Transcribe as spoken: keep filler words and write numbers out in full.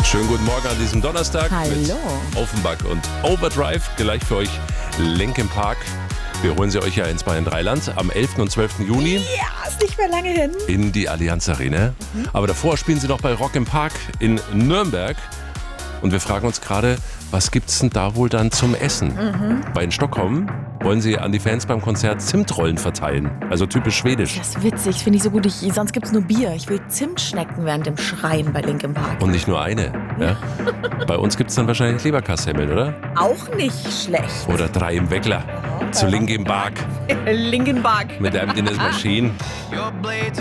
Schönen guten Morgen an diesem Donnerstag. Hallo. Mit Offenbach und Overdrive. Gleich für euch Linkin Park. Wir holen sie euch ja ins Bayern Dreiland am elften und zwölften Juni. Ja, ist nicht mehr lange hin. In die Allianz Arena. Mhm. Aber davor spielen sie noch bei Rock im Park in Nürnberg. Und wir fragen uns gerade, was gibt's denn da wohl dann zum Essen? Mhm. Weil in Stockholm wollen sie an die Fans beim Konzert Zimtrollen verteilen. Also typisch schwedisch. Das ist witzig, finde ich so gut. Ich, sonst gibt's nur Bier. Ich will Zimtschnecken während dem Schreien bei Linkin Park. Und nicht nur eine. Ja? Bei uns gibt's dann wahrscheinlich Leberkassemmeln, oder? Auch nicht schlecht. Oder drei im Weckler. Zu Linkin Park. Linkin Park. Mit einem Dennis Maschine.